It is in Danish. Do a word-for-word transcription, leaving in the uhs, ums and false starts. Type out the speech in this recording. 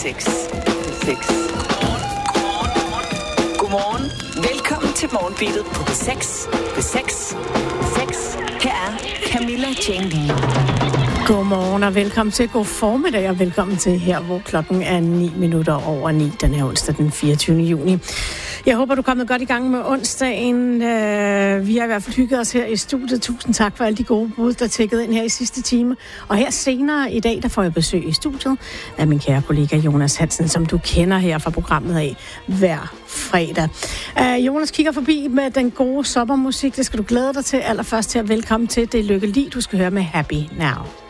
seks. seks. Godmorgen. Velkommen til Morgenbeatet på P seks. P seks. seks. Her er Camilla Jane Lea. Godmorgen og velkommen til. God formiddag og velkommen til her, hvor klokken er ni minutter over ni. Den her onsdag den fireogtyvende juni. Jeg håber, du er kommet godt i gang med onsdagen. Vi har i hvert fald hygget os her i studiet. Tusind tak for alle de gode bud, der tækkede ind her i sidste time. Og her senere i dag, der får jeg besøg i studiet af min kære kollega Jonas Hansen, som du kender her fra programmet af hver fredag. Jonas kigger forbi med den gode sommermusik. Det skal du glæde dig til. Allerførst til at velkommen til. Det er Lykke Li, du skal høre med Happy Now.